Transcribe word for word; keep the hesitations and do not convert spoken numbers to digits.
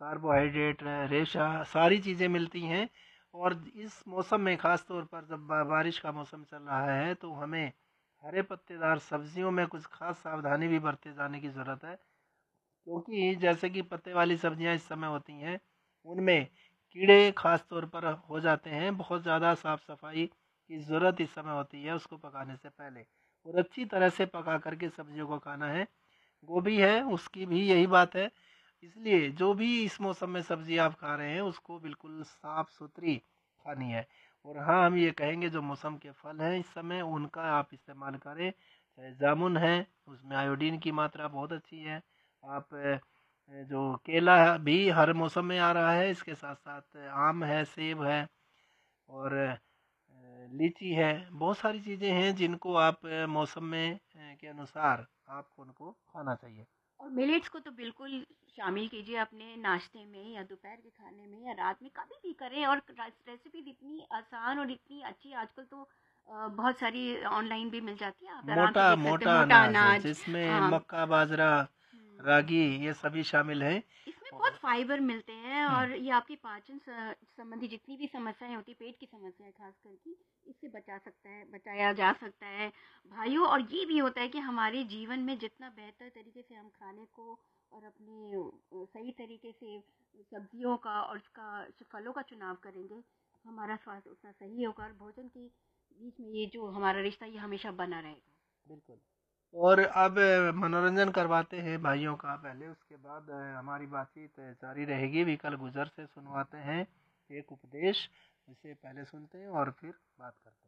Carbohydrate, रेशा, सारी चीज़ें मिलती हैं। और इस मौसम में ख़ास तौर पर जब बा- बारिश का मौसम चल रहा है तो हमें हरे पत्तेदार सब्जियों में कुछ खास सावधानी भी बरते जाने की ज़रूरत है, क्योंकि जैसे कि पत्ते वाली सब्जियां इस समय होती हैं उनमें कीड़े खास तौर पर हो जाते हैं। बहुत ज़्यादा साफ़ सफाई की ज़रूरत इस समय होती है उसको पकाने से पहले, और अच्छी तरह से पका करके सब्जियों को खाना है। गोभी है उसकी भी यही बात है। इसलिए जो भी इस मौसम में सब्जी आप खा रहे हैं उसको बिल्कुल साफ सुथरी खानी है। और हाँ, हम ये कहेंगे जो मौसम के फल हैं इस समय उनका आप इस्तेमाल करें। चाहे जामुन है, उसमें आयोडीन की मात्रा बहुत अच्छी है। आप अ, जो केला है भी हर मौसम में आ रहा है, इसके साथ साथ आम है, सेब है, और अ, लीची है। बहुत सारी चीज़ें हैं जिनको आप अ, मौसम में अ, के अनुसार आपको उनको खाना चाहिए। और मिलेट्स को तो बिल्कुल शामिल कीजिए अपने नाश्ते में या दोपहर के खाने में या रात में, कभी भी करें। और रेसिपी इतनी आसान और इतनी अच्छी आजकल तो अ, बहुत सारी ऑनलाइन भी मिल जाती है, आप आराम मोटा से देख सकते हैं। मोटा मोटा अनाज है अनाज। जिसमें हाँ। मक्का, बाजरा, हम्म। रागी ये सभी शामिल हैं। इसमें बहुत और फाइबर मिलते हैं हम्म, और ये आपकी पाचन स- संबंधी जितनी भी समस्याएं होती, पेट की समस्याएं खास करके, इससे बचा सकता है, बचाया जा सकता है भाइयों। और ये भी होता है कि हमारे जीवन में जितना बेहतर तरीके से हम खाने को और अपने अ, सही तरीके से सब्जियों का और उसका फलों का चुनाव करेंगे, हमारा स्वास्थ्य उतना सही होगा और भोजन के बीच में ये जो हमारा रिश्ता ये हमेशा बना रहेगा। बिल्कुल। और अब अ, मनोरंजन करवाते हैं भाइयों का पहले, उसके बाद अ, हमारी बातचीत अ, जारी रहेगी। विकल गुजर से सुनवाते हैं एक उपदेश, इसे पहले सुनते हैं और फिर बात करते हैं।